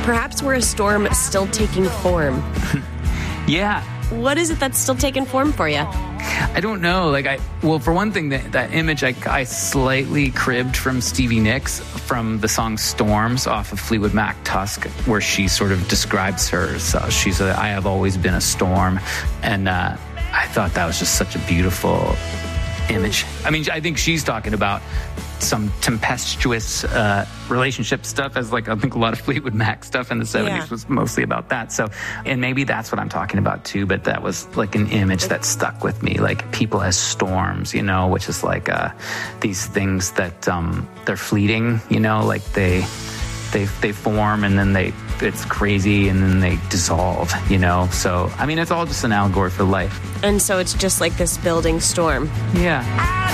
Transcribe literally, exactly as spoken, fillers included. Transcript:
perhaps we're a storm still taking form. Yeah. What is it that's still taking form for you? I don't know. Like, I, well, for one thing, that, that image I, I slightly cribbed from Stevie Nicks from the song Storms off of Fleetwood Mac Tusk, where she sort of describes her. So she's a, I have always been a storm. And uh, I thought that was just such a beautiful image. I mean, I think she's talking about some tempestuous uh, relationship stuff, as like I think a lot of Fleetwood Mac stuff in the seventies yeah. was mostly about that. So, and maybe that's what I'm talking about too, but that was like an image that stuck with me, like people as storms, you know, which is like uh, these things that um, they're fleeting, you know, like they they they form and then they it's crazy and then they dissolve, you know. So, I mean, it's all just an allegory for life. And so it's just like this building storm. Yeah.